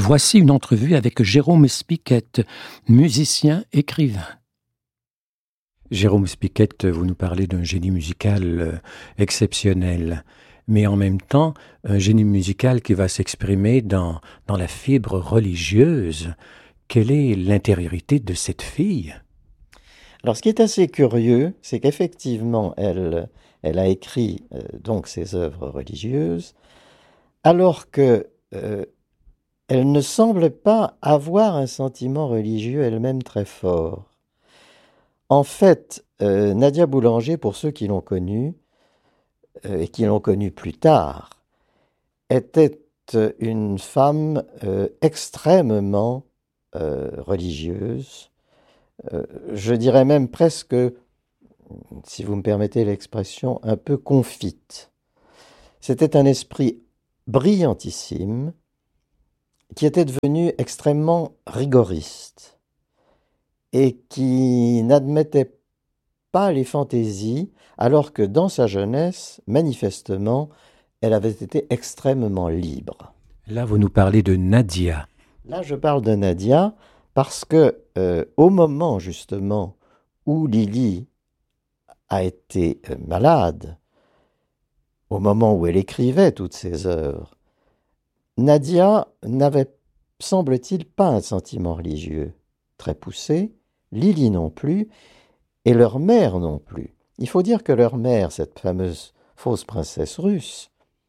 Voici une entrevue avec Jérôme Spiquette, musicien, écrivain. Jérôme Spiquette, vous nous parlez d'un génie musical exceptionnel, mais en même temps, un génie musical qui va s'exprimer dans la fibre religieuse. Quelle est l'intériorité de cette fille? Alors, ce qui est assez curieux, c'est qu'effectivement, elle a écrit donc ses œuvres religieuses, alors que elle ne semble pas avoir un sentiment religieux elle-même très fort. En fait, Nadia Boulanger, pour ceux qui l'ont connue, et qui l'ont connue plus tard, était une femme extrêmement religieuse, je dirais même presque, si vous me permettez l'expression, un peu confite. C'était un esprit brillantissime qui était devenu extrêmement rigoriste et qui n'admettait pas les fantaisies, alors que dans sa jeunesse, manifestement, elle avait été extrêmement libre. Là, vous nous parlez de Nadia. Là, je parle de Nadia parce que au moment justement où Lily a été malade, au moment où elle écrivait toutes ses œuvres, Nadia n'avait, semble-t-il, pas un sentiment religieux très poussé, Lily non plus, et leur mère non plus. Il faut dire que leur mère, cette fameuse fausse princesse russe,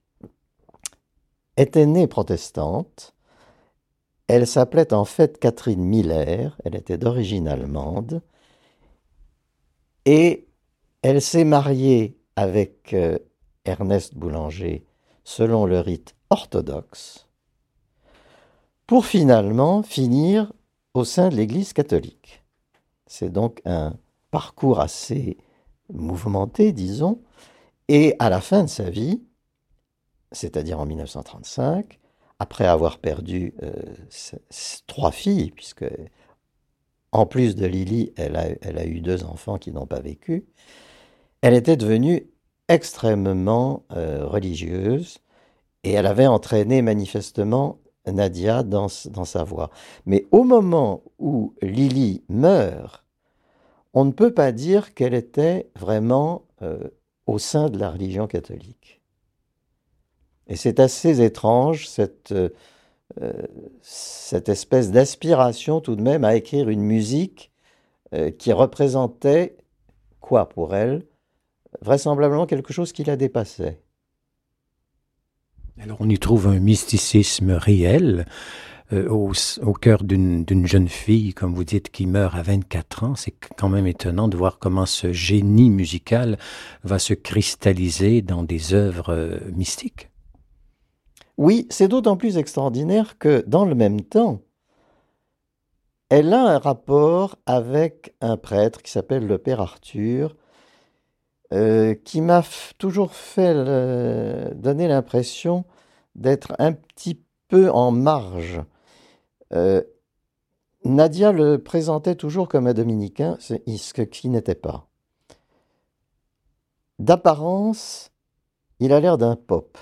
était née protestante. Elle s'appelait en fait Catherine Miller, elle était d'origine allemande, et elle s'est mariée avec Ernest Boulanger selon le rite orthodoxe, pour finalement finir au sein de l'Église catholique. C'est donc un parcours assez mouvementé, disons, et à la fin de sa vie, c'est-à-dire en 1935, après avoir perdu 3 filles, puisque en plus de Lily, elle a eu 2 enfants qui n'ont pas vécu, elle était devenue extrêmement religieuse, et elle avait entraîné manifestement Nadia dans sa voie. Mais au moment où Lily meurt, on ne peut pas dire qu'elle était vraiment au sein de la religion catholique. Et c'est assez étrange, cette espèce d'aspiration tout de même à écrire une musique qui représentait, quoi pour elle? Vraisemblablement quelque chose qui la dépassait. Alors on y trouve un mysticisme réel au cœur d'une jeune fille, comme vous dites, qui meurt à 24 ans. C'est quand même étonnant de voir comment ce génie musical va se cristalliser dans des œuvres mystiques. Oui, c'est d'autant plus extraordinaire que, dans le même temps, elle a un rapport avec un prêtre qui s'appelle le Père Arthur, qui m'a toujours fait donner l'impression d'être un petit peu en marge. Nadia le présentait toujours comme un dominicain, ce qui n'était pas. D'apparence, il a l'air d'un pope.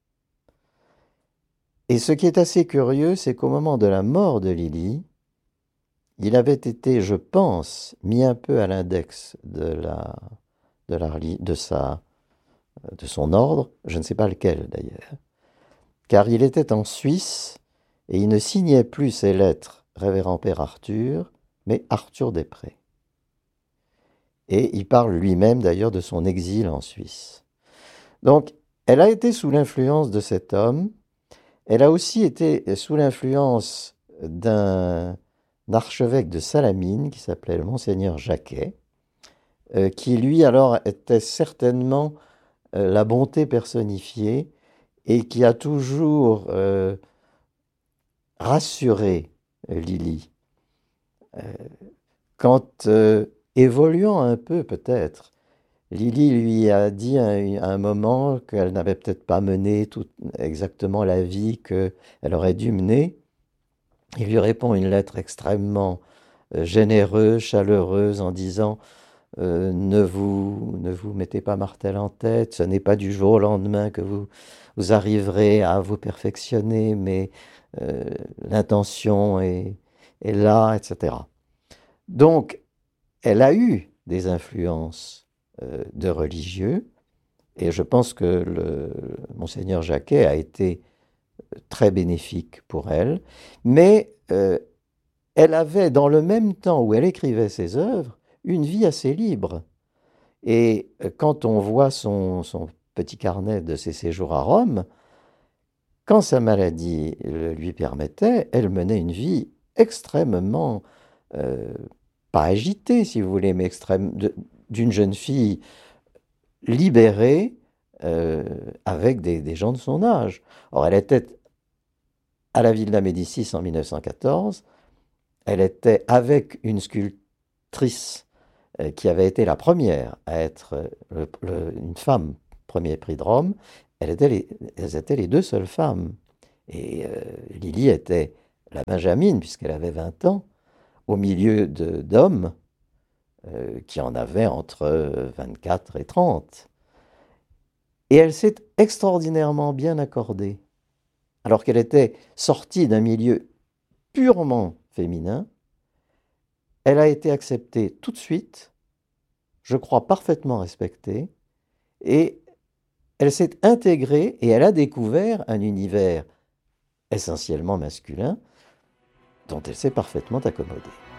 Et ce qui est assez curieux, c'est qu'au moment de la mort de Lily, il avait été, je pense, mis un peu à l'index de son ordre, je ne sais pas lequel d'ailleurs, car il était en Suisse et il ne signait plus ses lettres Révérend Père Arthur, mais Arthur Després. Et il parle lui-même d'ailleurs de son exil en Suisse. Donc, elle a été sous l'influence de cet homme. Elle a aussi été sous l'influence d'un archevêque de Salamine qui s'appelait le Monseigneur Jacquet, qui lui alors était certainement la bonté personnifiée et qui a toujours rassuré Lily. Quand, évoluant un peu peut-être, Lily lui a dit à un moment qu'elle n'avait peut-être pas mené exactement la vie qu'elle aurait dû mener. Il lui répond une lettre extrêmement généreuse, chaleureuse, en disant ne vous mettez pas martel en tête, ce n'est pas du jour au lendemain que vous arriverez à vous perfectionner, mais l'intention est là, etc. Donc, elle a eu des influences de religieux, et je pense que Monseigneur Jacquet a été très bénéfique pour elle, mais elle avait, dans le même temps où elle écrivait ses œuvres, une vie assez libre. Et quand on voit son petit carnet de ses séjours à Rome, quand sa maladie le lui permettait, elle menait une vie extrêmement, euh, pas agitée si vous voulez, mais d'une jeune fille libérée avec des gens de son âge. Or, elle était à la Villa Médicis en 1914, elle était avec une sculptrice qui avait été la première à être une femme premier prix de Rome. Elles étaient les deux seules femmes. Et Lily était la Benjamine, puisqu'elle avait 20 ans, au milieu d'hommes qui en avaient entre 24 et 30. Et elle s'est extraordinairement bien accordée. Alors qu'elle était sortie d'un milieu purement féminin, elle a été acceptée tout de suite, je crois parfaitement respectée, et elle s'est intégrée et elle a découvert un univers essentiellement masculin dont elle s'est parfaitement accommodée.